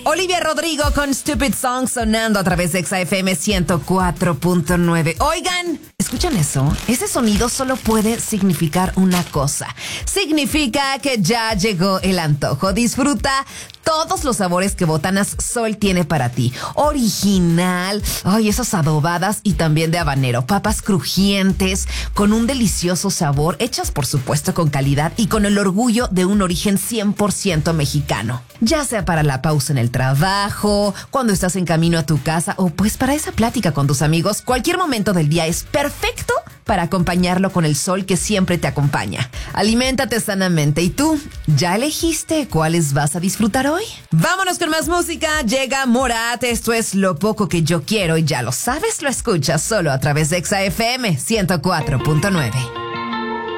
Olivia Rodrigo con Stupid Song sonando a través de XFM 104.9. Oigan, ¿escuchan eso? Ese sonido solo puede significar una cosa. Significa que ya llegó el antojo. Disfruta todos los sabores que Botanas Sol tiene para ti. Original, esas adobadas y también de habanero. Papas crujientes, con un delicioso sabor, hechas por supuesto con calidad y con el orgullo de un origen 100% mexicano. Ya sea para la pausa en el trabajo, cuando estás en camino a tu casa o pues para esa plática con tus amigos, cualquier momento del día es perfecto para acompañarlo con el sol que siempre te acompaña. Aliméntate sanamente. ¿Y tú? ¿Ya elegiste cuáles vas a disfrutar hoy? Vámonos con más música. Llega Morat. Esto es Lo Poco Que Yo Quiero y ya lo sabes, lo escuchas solo a través de XFM 104.9.